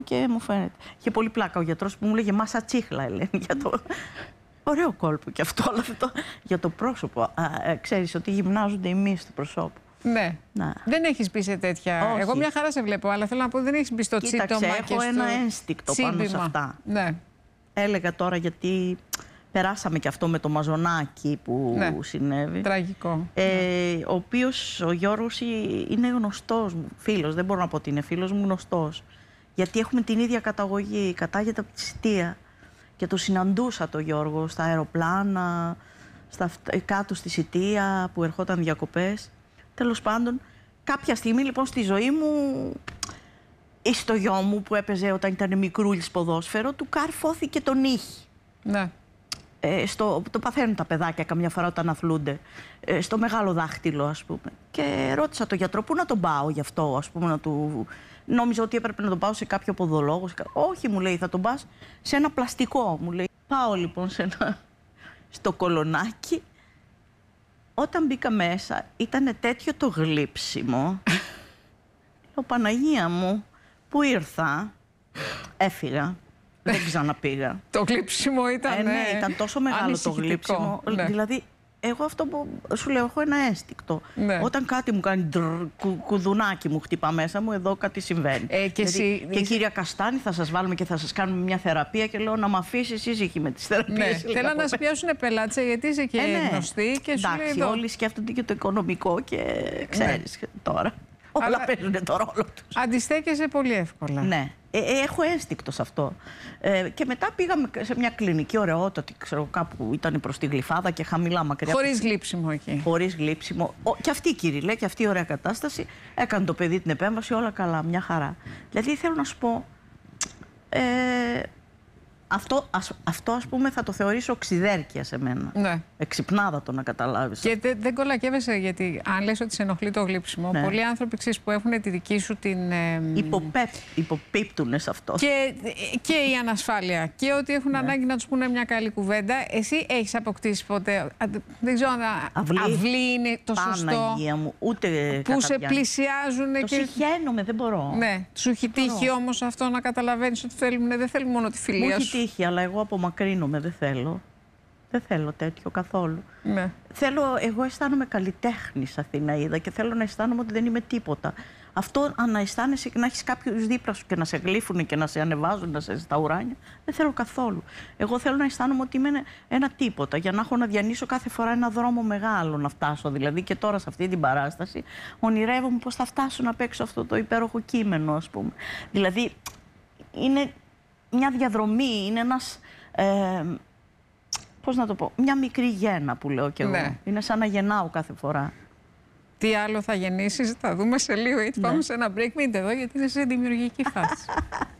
και μου φαίνεται. Είχε πολύ πλάκα ο γιατρός που μου λέγε μάσα τσίχλα, Ελένη, για το... Ωραίο κόλπο και αυτό, αλλά αυτό για το πρόσωπο. Ξέρεις ότι γυμνάζονται οι μύες του προσώπου. Ναι. Να. Δεν έχεις μπει σε τέτοια. Όχι. Εγώ μια χαρά σε βλέπω, αλλά θέλω να πω δεν έχεις μπει στο τσίπτωμα. Κοίταξε, έχω ένα ένστικτο πάνω σε αυτά. Ναι. Έλεγα τώρα γιατί περάσαμε και αυτό με το μαζονάκι που συνέβη. Τραγικό. Ο οποίος ο Γιώργος είναι γνωστός μου, φίλος, δεν μπορώ να πω ότι είναι φίλος μου, γνωστός. Γιατί έχουμε την ίδια καταγωγή, κατάγεται από τη Σιτία. Και το συναντούσα το Γιώργο στα αεροπλάνα, κάτω στη Σιτία που ερχόταν διακοπές. Τέλος πάντων, κάποια στιγμή λοιπόν στη ζωή μου, ή στο γιο μου που έπαιζε όταν ήταν μικρούλης ποδόσφαιρο, του καρφώθηκε τον ήχη. Ναι. Το παθαίνουν τα παιδάκια καμιά φορά όταν αθλούνται. Στο μεγάλο δάχτυλο, ας πούμε. Και ρώτησα τον γιατρό πού να τον πάω γι' αυτό, ας πούμε, να του... Νόμιζα ότι έπρεπε να τον πάω σε κάποιο ποδολόγο. Όχι, μου λέει, θα τον πας σε ένα πλαστικό. Μου λέει, πάω λοιπόν στο κολονάκι. Όταν μπήκα μέσα, ήταν τέτοιο το γλύψιμο. Λέω, Παναγία μου, που ήρθα, έφυγα. Δεν ξαναπήγα. Το γλύψιμο ήταν. Ναι, ήταν τόσο μεγάλο το γλύψιμο. Ναι. Δηλαδή, εγώ αυτό που σου λέω, έχω ένα ένστικτο. Ναι. Όταν κάτι μου κάνει κουδουνάκι μου χτυπά μέσα μου, εδώ κάτι συμβαίνει. Και κύρια Καστάνη, θα σας βάλουμε και θα σας κάνουμε μια θεραπεία και λέω να μ' αφήσεις ήσυχη με τις θεραπείες. Ναι. Θέλω να σε πιάσουν πελάτες γιατί είσαι και γνωστή και σου λέει εδώ. Όλοι σκέφτονται και το οικονομικό και ξέρεις τώρα. Όλα παίζουν το ρόλο τους. Αντιστέκεσαι πολύ εύκολα. Ναι. Έχω ένστικτο σε αυτό. Και μετά πήγαμε σε μια κλινική ωραιότατη, ξέρω, κάπου ήταν προς τη Γλυφάδα και χαμηλά μακριά. Χωρίς γλύψιμο εκεί. Χωρίς γλύψιμο. Και αυτή, Κύριε, και αυτή η ωραία κατάσταση. Έκανε το παιδί την επέμβαση, όλα καλά, μια χαρά. Δηλαδή θέλω να σου πω. Αυτό ας πούμε θα το θεωρήσω οξυδέρκεια σε μένα. Ναι. Εξυπνάδα το να καταλάβεις. Και δεν κολακεύεσαι γιατί αν λες ότι σε ενοχλεί το γλύψιμο, ναι. Πολλοί άνθρωποι ξέρεις που έχουν τη δική σου την... Υποπίπτουνε σε αυτό. Και η ανασφάλεια και ότι έχουν ανάγκη να τους πούνε μια καλή κουβέντα. Εσύ έχεις αποκτήσει ποτέ, δεν ξέρω αν αυλή είναι το σωστό. Παναγία μου, ούτε που σε πλησιάζουν. Το συχαίνομαι, δεν μπορώ. Ναι. Σου έχει τύχει όμως αυτό να καταλαβαίνεις ότι δεν θέλουν μόνο τη φιλία σου. Τύχει, αλλά εγώ απομακρύνομαι, δεν θέλω. Δεν θέλω τέτοιο καθόλου. Ναι. Εγώ αισθάνομαι καλλιτέχνης Αθηναίδα και θέλω να αισθάνομαι ότι δεν είμαι τίποτα. Αυτό να αισθάνεσαι και να έχεις κάποιους δίπλα σου και να σε γλύφουν και να σε ανεβάζουν, να σε στα ουράνια, δεν θέλω καθόλου. Εγώ θέλω να αισθάνομαι ότι είμαι ένα τίποτα για να έχω να διανύσω κάθε φορά ένα δρόμο μεγάλο να φτάσω. Δηλαδή και τώρα σε αυτή την παράσταση ονειρεύομαι πώς θα φτάσω να παίξω αυτό το υπέροχο κείμενο, ας πούμε. Δηλαδή είναι μια διαδρομή, είναι ένας, πώς να το πω, μια μικρή γέννα που λέω κι εγώ. Ναι. Είναι σαν να γεννάω κάθε φορά. Τι άλλο θα γεννήσεις, θα δούμε σε λίγο, γιατί πάμε σε ένα break, μείνετε εδώ γιατί είναι σε δημιουργική φάση.